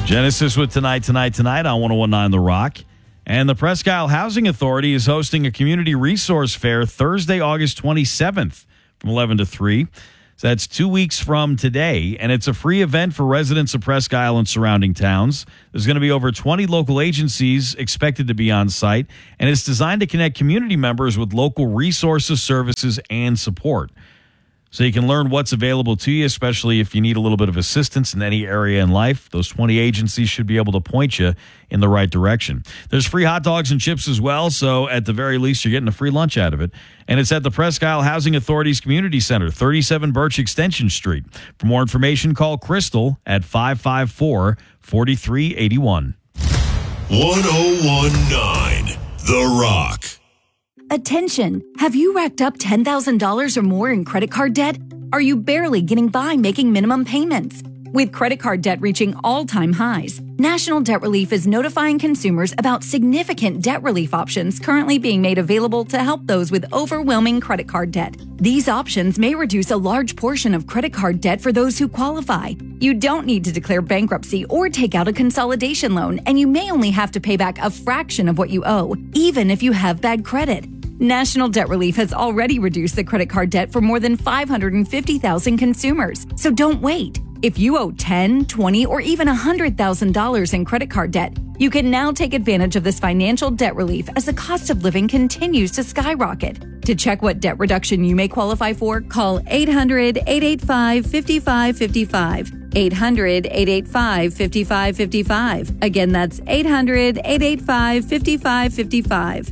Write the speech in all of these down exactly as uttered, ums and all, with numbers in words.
Genesis with Tonight, Tonight, Tonight on one oh one point nine The Rock. And the Presque Isle Housing Authority is hosting a community resource fair Thursday, August twenty-seventh from eleven to three. So that's two weeks from today, and it's a free event for residents of Presque Isle and surrounding towns. There's going to be over twenty local agencies expected to be on site, and it's designed to connect community members with local resources, services, and support. So you can learn what's available to you, especially if you need a little bit of assistance in any area in life. Those twenty agencies should be able to point you in the right direction. There's free hot dogs and chips as well, so at the very least, you're getting a free lunch out of it. And it's at the Presque Isle Housing Authority's Community Center, thirty-seven Birch Extension Street. For more information, call Crystal at five five four, four three eight one. one oh one point nine The Rock. Attention! Have you racked up ten thousand dollars or more in credit card debt? Are you barely getting by making minimum payments? With credit card debt reaching all-time highs, National Debt Relief is notifying consumers about significant debt relief options currently being made available to help those with overwhelming credit card debt. These options may reduce a large portion of credit card debt for those who qualify. You don't need to declare bankruptcy or take out a consolidation loan, and you may only have to pay back a fraction of what you owe, even if you have bad credit. National Debt Relief has already reduced the credit card debt for more than five hundred fifty thousand consumers, so don't wait. If you owe ten thousand dollars, twenty thousand dollars, or even one hundred thousand dollars in credit card debt, you can now take advantage of this financial debt relief as the cost of living continues to skyrocket. To check what debt reduction you may qualify for, call eight hundred, eight eight five, five five five five. eight hundred, eight eight five, five five five five. Again, that's eight hundred, eight eight five, five five five five.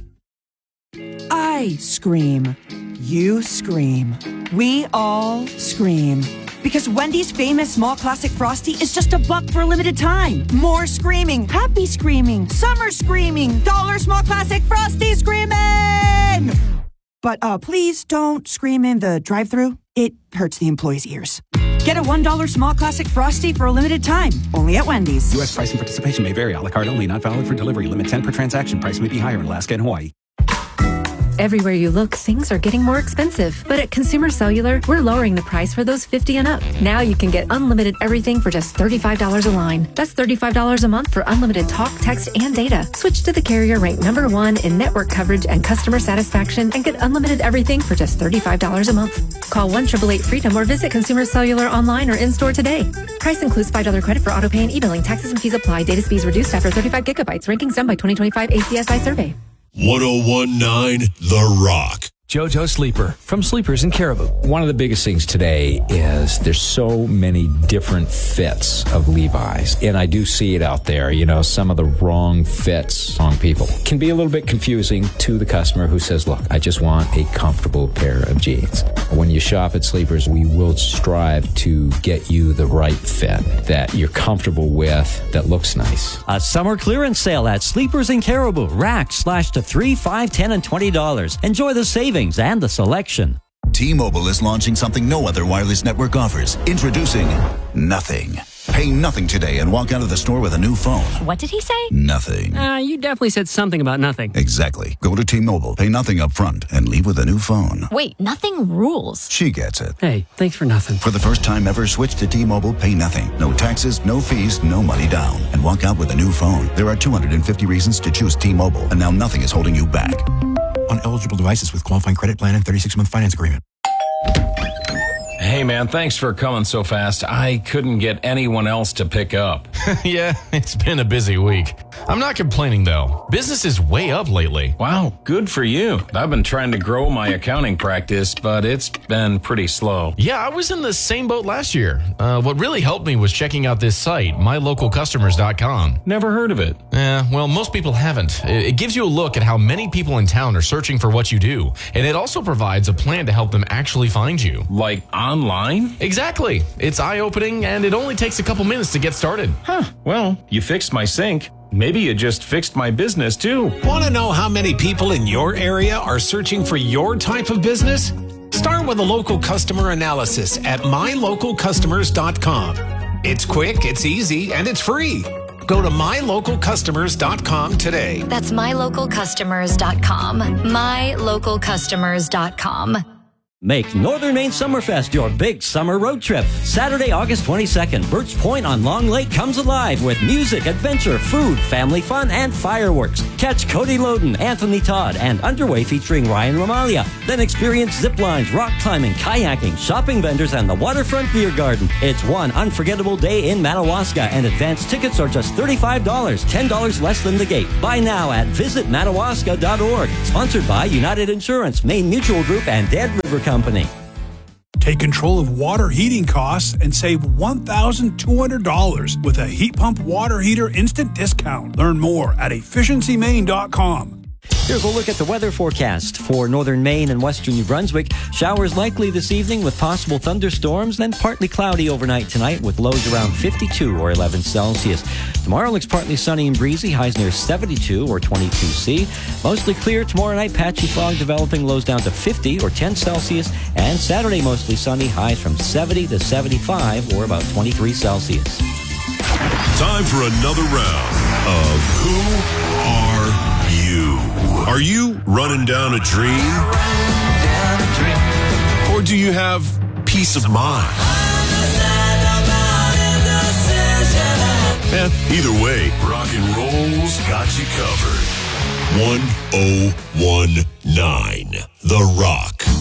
I scream. You scream. We all scream. Because Wendy's famous small classic Frosty is just a buck for a limited time. More screaming, happy screaming, summer screaming, dollar small classic Frosty screaming! But uh, please don't scream in the drive-thru. It hurts the employees' ears. Get a one dollar small classic Frosty for a limited time, only at Wendy's. U S price and participation may vary. A la carte only, not valid for delivery. Limit ten per transaction. Price may be higher in Alaska and Hawaii. Everywhere you look, things are getting more expensive. But at Consumer Cellular, we're lowering the price for those fifty and up. Now you can get unlimited everything for just thirty-five dollars a line. That's thirty-five dollars a month for unlimited talk, text, and data. Switch to the carrier ranked number one in network coverage and customer satisfaction and get unlimited everything for just thirty-five dollars a month. Call one eight eight eight FREEDOM or visit Consumer Cellular online or in-store today. Price includes five dollars credit for auto pay and e-billing. Taxes and fees apply. Data speeds reduced after thirty-five gigabytes. Rankings done by twenty twenty-five A C S I survey. one oh one point nine The Rock. JoJo Sleeper from Sleepers in Caribou. One of the biggest things today is there's so many different fits of Levi's. And I do see it out there, you know, some of the wrong fits on people. Can be a little bit confusing to the customer who says, look, I just want a comfortable pair of jeans. When you shop at Sleepers, we will strive to get you the right fit that you're comfortable with, that looks nice. A summer clearance sale at Sleepers in Caribou. Racks slashed to three, five, ten, and twenty dollars. Enjoy the savings and the selection. T-Mobile is launching something no other wireless network offers. Introducing Nothing. Pay nothing today and walk out of the store with a new phone. What did he say? Nothing. Uh, you definitely said something about nothing. Exactly. Go to T-Mobile, pay nothing up front, and leave with a new phone. Wait, nothing rules. She gets it. Hey, thanks for nothing. For the first time ever, switch to T-Mobile, pay nothing. No taxes, no fees, no money down. And walk out with a new phone. There are two hundred fifty reasons to choose T-Mobile, and now nothing is holding you back. On eligible devices with qualifying credit plan and thirty-six month finance agreement. Hey, man, thanks for coming so fast. I couldn't get anyone else to pick up. Yeah, it's been a busy week. I'm not complaining, though. Business is way up lately. Wow, good for you. I've been trying to grow my accounting practice, but it's been pretty slow. Yeah, I was in the same boat last year. Uh, what really helped me was checking out this site, my local customers dot com. Never heard of it. Yeah, well, most people haven't. It gives you a look at how many people in town are searching for what you do, and it also provides a plan to help them actually find you. Like online? Exactly. It's eye-opening, and it only takes a couple minutes to get started. Huh. Well, you fixed my sink. Maybe you just fixed my business, too. Want to know how many people in your area are searching for your type of business? Start with a local customer analysis at my local customers dot com. It's quick, it's easy, and it's free. Go to my local customers dot com today. That's my local customers dot com. my local customers dot com. Make Northern Maine Summerfest your big summer road trip. Saturday, August twenty-second, Birch Point on Long Lake comes alive with music, adventure, food, family fun, and fireworks. Catch Cody Loden, Anthony Todd, and Underway featuring Ryan Romalia. Then experience zip lines, rock climbing, kayaking, shopping vendors, and the waterfront beer garden. It's one unforgettable day in Madawaska, and advance tickets are just thirty-five dollars, ten dollars less than the gate. Buy now at visit madawaska dot org. Sponsored by United Insurance, Maine Mutual Group, and Dead River Company. Take control of water heating costs and save one thousand two hundred dollars with a heat pump water heater instant discount. Learn more at efficiency maine dot com. Here's a look at the weather forecast for northern Maine and western New Brunswick. Showers likely this evening with possible thunderstorms, then partly cloudy overnight tonight with lows around fifty-two or eleven Celsius. Tomorrow looks partly sunny and breezy, highs near seventy-two or twenty-two C. Mostly clear tomorrow night, patchy fog developing, lows down to fifty or ten Celsius. And Saturday mostly sunny, highs from seventy to seventy-five or about twenty-three Celsius. Time for another round of Who Are You? Are you running down a dream? Or do you have peace of mind? Man, either way, rock and roll's got you covered. one oh one nine The Rock.